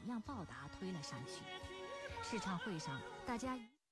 样报答推了上去。试唱会上，大家